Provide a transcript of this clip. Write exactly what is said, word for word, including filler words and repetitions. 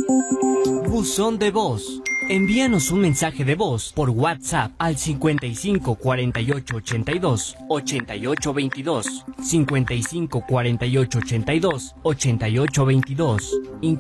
Buzón de voz. Envíanos un mensaje de voz por WhatsApp al cincuenta y cinco cuarenta y ocho ochenta y dos ochenta y ocho veintidós, cincuenta y cinco cuarenta y ocho ochenta y dos ochenta y ocho veintidós.